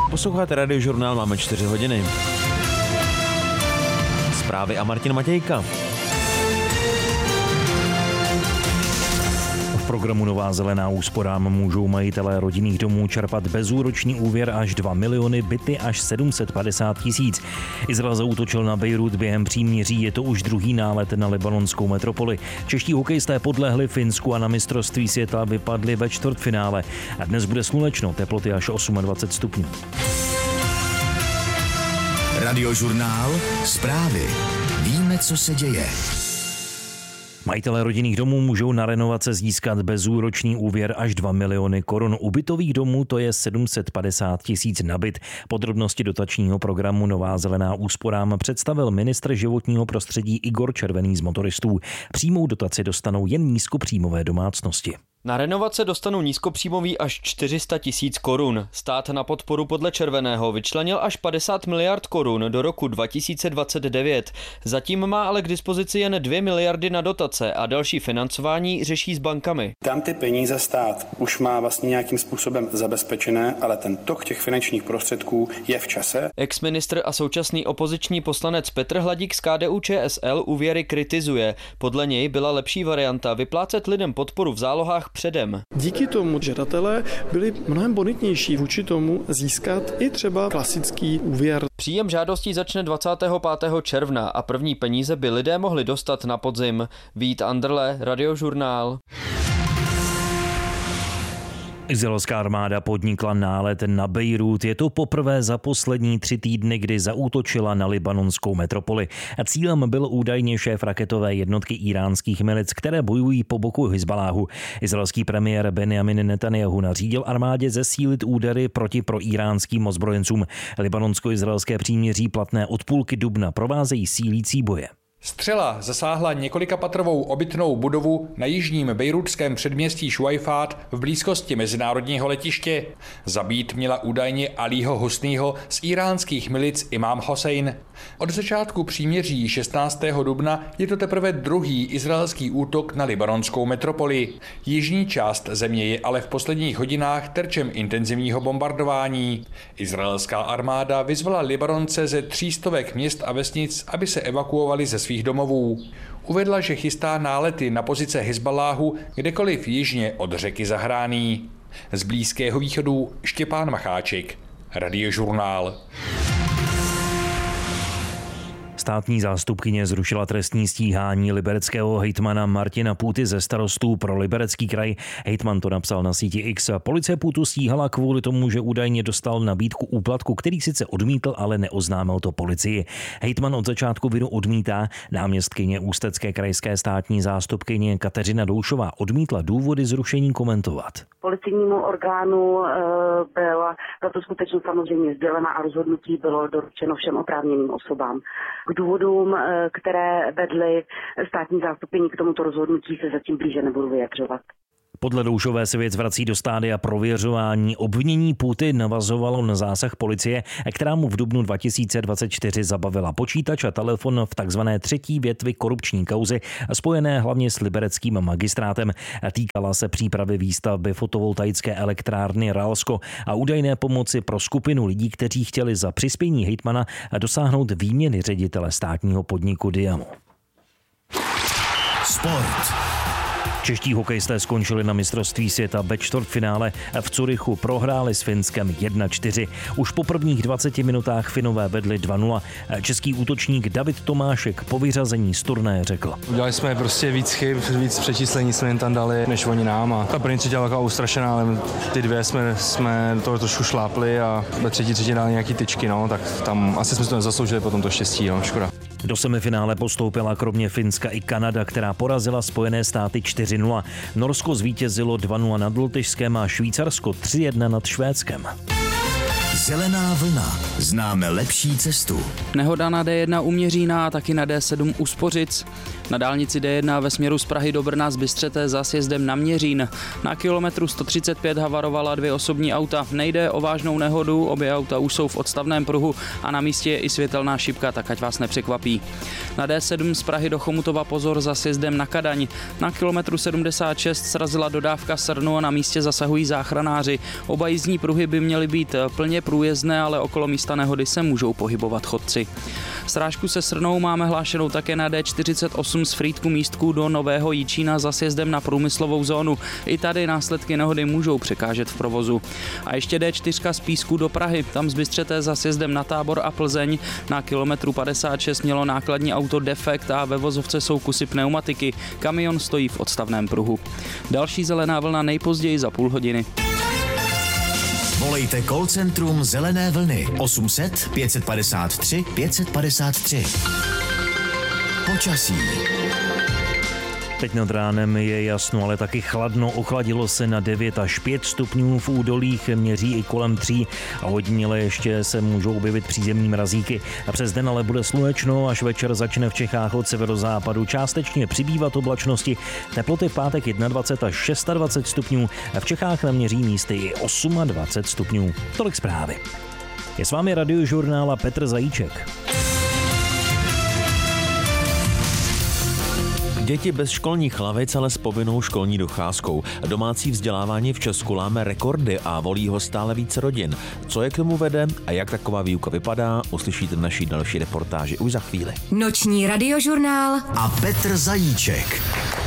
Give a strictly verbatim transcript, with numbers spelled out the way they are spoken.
Posloucháte Radiožurnál, máme čtyři hodiny. Zprávy a Martin Matějka. V programu Nová zelená úsporám můžou majitelé rodinných domů čerpat bezúročný úvěr až dva miliony, byty až sedm set padesát tisíc. Izrael zaútočil na Bejrút během příměří, je to už druhý nálet na libanonskou metropoli. Čeští hokejisté podlehli Finsku a na mistrovství světa vypadli ve čtvrtfinále. A dnes bude slunečno, teploty až dvacet osm stupňů. Radiožurnál, zprávy. Víme, co se děje. Majitelé rodinných domů můžou na renovace získat bezúročný úvěr až dva miliony korun. U bytových domů to je sedm set padesát tisíc na byt. Podrobnosti dotačního programu Nová zelená úsporám představil ministr životního prostředí Igor Červený z Motoristů. Přímou dotaci dostanou jen nízkopříjmové domácnosti. Na renovace dostanou nízkopříjmový až čtyři sta tisíc korun. Stát na podporu podle Červeného vyčlenil až padesát miliard korun do roku dva tisíce dvacet devět. Zatím má ale k dispozici jen dvě miliardy na dotace a další financování řeší s bankami. Tam ty peníze stát už má vlastně nějakým způsobem zabezpečené, ale ten tok těch finančních prostředků je v čase. Ex-ministr a současný opoziční poslanec Petr Hladík z K D U Č S L úvěry kritizuje. Podle něj byla lepší varianta vyplácet lidem podporu v zálohách předem. Díky tomu žadatelé byli mnohem bonitnější vůči tomu získat i třeba klasický úvěr. Příjem žádostí začne dvacátého pátého června a první peníze by lidé mohli dostat na podzim. Vít Anderle, Radiožurnál. Izraelská armáda podnikla nálet na Bejrút. Je to poprvé za poslední tři týdny, kdy zaútočila na libanonskou metropoli. A cílem byl údajně šéf raketové jednotky íránských milic, které bojují po boku Hizbaláhu. Izraelský premiér Benjamin Netanjahu nařídil armádě zesílit údery proti proíránským ozbrojencům. Libanonsko-izraelské příměří platné od půlky dubna provázejí sílící boje. Střela zasáhla několikapatrovou obytnou budovu na jižním bejrútském předměstí Šuajfát v blízkosti mezinárodního letiště. Zabít měla údajně Alího Husnýho z íránských milic Imám Hosejn. Od začátku příměří šestnáctého dubna je to teprve druhý izraelský útok na libanonskou metropoli. Jižní část země je ale v posledních hodinách terčem intenzivního bombardování. Izraelská armáda vyzvala Libanonce ze tří stovek měst a vesnic, aby se evakuovali ze svých domovů. Uvedla, že chystá nálety na pozice Hizbaláhu kdekoliv jižně od řeky Zahrání. Z Blízkého východu Štěpán Macháček, Radiožurnál. Státní zástupkyně zrušila trestní stíhání libereckého hejtmana Martina Půty ze Starostů pro Liberecký kraj. Hejtman to napsal na síti X. Policie Půtu stíhala kvůli tomu, že údajně dostal nabídku úplatku, který sice odmítl, ale neoznámil to policii. Hejtman od začátku vinu odmítá. Náměstkyně ústecké krajské státní zástupkyně Kateřina Doušová odmítla důvody zrušení komentovat. Policejnímu orgánu byla tato skutečnost samozřejmě sdělena a rozhodnutí bylo doručeno všem oprávněným osobám. K důvodům, které vedly státní zástupkyni k tomuto rozhodnutí, se zatím blíže nebudu vyjadřovat. Podle Doušové se věc vrací do stádia prověřování. Obvinění Půty navazovalo na zásah policie, která mu v dubnu dva tisíce dvacet čtyři zabavila počítač a telefon v takzvané třetí větvi korupční kauzy, spojené hlavně s libereckým magistrátem. Týkala se přípravy výstavby fotovoltaické elektrárny Ralsko a údajné pomoci pro skupinu lidí, kteří chtěli za přispění hejtmana dosáhnout výměny ředitele státního podniku Diamo. Sport. Čeští hokejisté skončili na mistrovství světa ve čtvrtfinále. V Curychu prohráli s Finskem jedna čtyři. Už po prvních dvaceti minutách Finové vedli dva nula. Český útočník David Tomášek po vyřazení z turnaje řekl: Udělali jsme prostě víc chyb, víc přečíslení jsme jen tam dali, než oni nám. A ta první třetí byla taková ustrašená, ale ty dvě jsme, jsme to trošku šlápli a ve třetí třetí dali nějaký tyčky, no, tak tam asi jsme si to nezasloužili potom to štěstí, no, škoda. Do semifinále postoupila kromě Finska i Kanada, která porazila Spojené státy čtyři nula. Norsko zvítězilo dva nula nad Lotyšskem a Švýcarsko tři jedna nad Švédskem. Zelená vlna. Známe lepší cestu. Nehoda na D jedna u Měřína a taky na D sedm u Spořic. Na dálnici D jedna ve směru z Prahy do Brna z Bystřete za sjezdem na Měřín. Na kilometru sto třicet pět havarovala dvě osobní auta. Nejde o vážnou nehodu, obě auta už jsou v odstavném pruhu a na místě je i světelná šipka, tak ať vás nepřekvapí. Na D sedm z Prahy do Chomutova pozor za sjezdem na Kadaň. Na kilometru sedmdesát šest srazila dodávka srnu a na místě zasahují záchranáři. Oba jízdní pruhy by měly být plně průjezdné průjezdné, ale okolo místa nehody se můžou pohybovat chodci. Srážku se Srnou máme hlášenou také na D čtyřicet osm z Frýdku Místku do Nového Jičína za sjezdem na průmyslovou zónu. I tady následky nehody můžou překážet v provozu. A ještě D čtyři z Písku do Prahy, tam z Bystřete za sjezdem na Tábor a Plzeň. Na kilometru padesát šest mělo nákladní auto defekt a ve vozovce jsou kusy pneumatiky. Kamion stojí v odstavném pruhu. Další zelená vlna nejpozději za půl hodiny. Volejte call centrum Zelené vlny osm set pět padesát tři pět padesát tři. Počasí. Teď nad ránem je jasno, ale taky chladno. Ochladilo se na devět až pět stupňů, v údolích měří i kolem tří a hodně ještě se můžou objevit přízemní mrazíky. A přes den ale bude slunečno, až večer začne v Čechách od severozápadu částečně přibývat oblačnosti. Teploty v pátek dvacet jedna až dvacet šest stupňů a v Čechách naměří místy i dvacet osm stupňů. Tolik zprávy. Je s vámi Radiožurnál a Petr Zajíček. Děti bez školních lavic, ale s povinnou školní docházkou. Domácí vzdělávání v Česku láme rekordy a volí ho stále více rodin. Co je k tomu vede a jak taková výuka vypadá, uslyšíte v naší další reportáži už za chvíli. Noční Radiožurnál a Petr Zajíček.